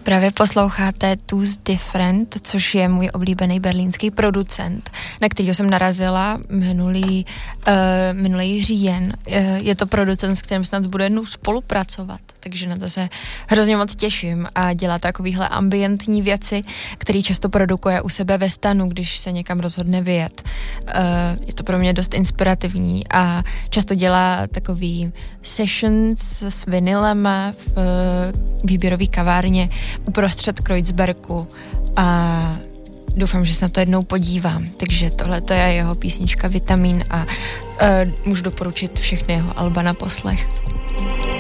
Právě posloucháte Too's Different, což je můj oblíbený berlínský producent, na kterého jsem narazila minulý říjen. Je to producent, s kterým snad budu jednou spolupracovat, takže na to se hrozně moc těším a dělá takovýhle ambientní věci, který často produkuje u sebe ve stanu, když se někam rozhodne vyjet. Je to pro mě dost inspirativní a často dělá takový sessions s vinylem v výběrový kavárně uprostřed Kreuzbergu a doufám, že se na to jednou podívám. Takže tohle to je jeho písnička Vitamin a můžu doporučit všechny jeho alba na poslech.